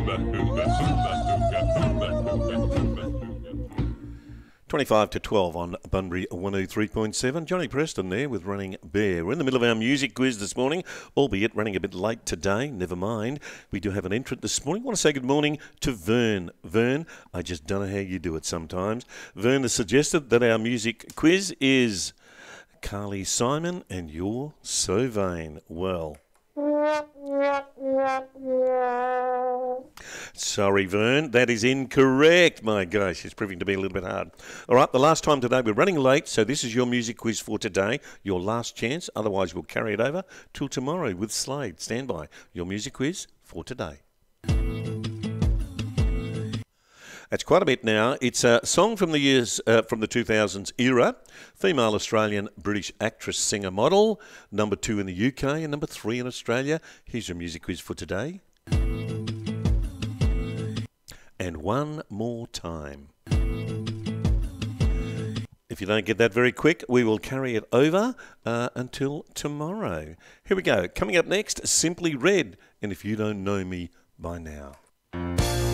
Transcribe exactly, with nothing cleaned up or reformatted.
twenty-five to twelve on Bunbury one oh three point seven. Johnny Preston there with Running Bear. We're in the middle of our music quiz this morning, albeit running a bit late today. Never mind. We do have an entrant this morning. I want to say good morning to Vern. Vern, I just don't know how you do it sometimes. Vern has suggested that our music quiz is Carly Simon and You're So Vain. Well, sorry, Vern, that is incorrect. My gosh, it's proving to be a little bit hard. All right, the last time today, we're running late, so this is your music quiz for today. Your last chance, otherwise we'll carry it over till tomorrow with Slade. Stand by. Your music quiz for today. That's quite a bit now. It's a song from the years uh, from the two thousands era. Female Australian British actress, singer, model. Number two in the U K and number three in Australia. Here's your music quiz for today. And one more time. If you don't get that very quick, we will carry it over uh, until tomorrow. Here we go. Coming up next, Simply Red. And if you don't know me by now.